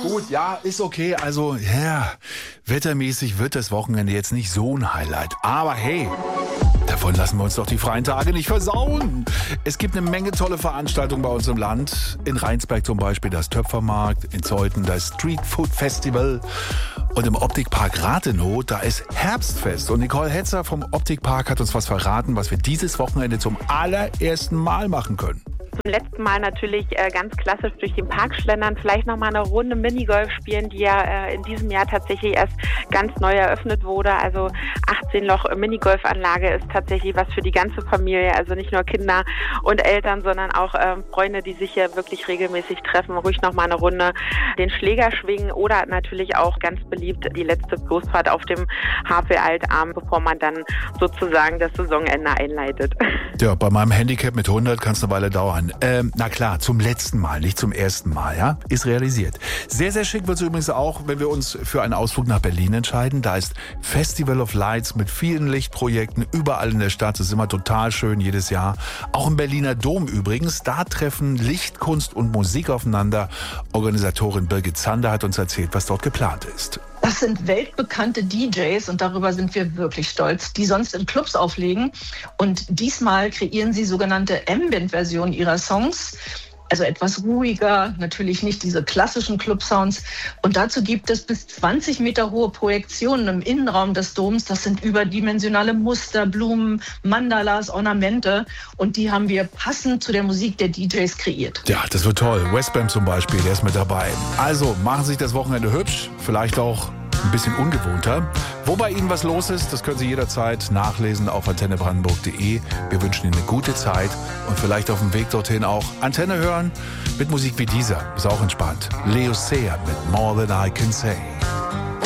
Gut, ja, ist okay. Also, ja, wettermäßig wird das Wochenende jetzt nicht so ein Highlight. Aber hey, davon lassen wir uns doch die freien Tage nicht versauen. Es gibt eine Menge tolle Veranstaltungen bei uns im Land. In Rheinsberg zum Beispiel das Töpfermarkt, in Zeuthen das Street Food Festival und im Optikpark Rathenow, da ist Herbstfest. Und Nicole Hetzer vom Optikpark hat uns was verraten, was wir dieses Wochenende zum allerersten Mal machen können. Zum letzten Mal natürlich ganz klassisch durch den Park schlendern, vielleicht nochmal eine Runde Minigolf spielen, die ja in diesem Jahr tatsächlich erst ganz neu eröffnet wurde. Also 18-Loch Minigolfanlage ist tatsächlich was für die ganze Familie, also nicht nur Kinder und Eltern, sondern auch Freunde, die sich hier wirklich regelmäßig treffen, ruhig nochmal eine Runde den Schläger schwingen oder natürlich auch ganz beliebt die letzte Floßfahrt auf dem Havel-Altarm, bevor man dann sozusagen das Saisonende einleitet. Ja, bei meinem Handicap mit 100 kann es eine Weile dauern. Na klar, zum letzten Mal, nicht zum ersten Mal, ja? Ist realisiert. Sehr, sehr schick wird es übrigens auch, wenn wir uns für einen Ausflug nach Berlin entscheiden. Da ist Festival of Lights mit vielen Lichtprojekten überall in der Stadt. Das ist immer total schön jedes Jahr. Auch im Berliner Dom übrigens. Da treffen Licht, Kunst und Musik aufeinander. Organisatorin Birgit Zander hat uns erzählt, was dort geplant ist. Das sind weltbekannte DJs und darüber sind wir wirklich stolz, die sonst in Clubs auflegen. Und diesmal kreieren sie sogenannte Ambient-Versionen ihrer Songs. Also etwas ruhiger, natürlich nicht diese klassischen Club-Sounds. Und dazu gibt es bis 20 Meter hohe Projektionen im Innenraum des Doms. Das sind überdimensionale Muster, Blumen, Mandalas, Ornamente. Und die haben wir passend zu der Musik der DJs kreiert. Ja, das wird toll. Westbam zum Beispiel, der ist mit dabei. Also machen Sie sich das Wochenende hübsch, vielleicht auch ein bisschen ungewohnter. Wo bei Ihnen was los ist, das können Sie jederzeit nachlesen auf antennebrandenburg.de. Wir wünschen Ihnen eine gute Zeit und vielleicht auf dem Weg dorthin auch Antenne hören mit Musik wie dieser. Ist auch entspannt. Leo Sayer mit More Than I Can Say.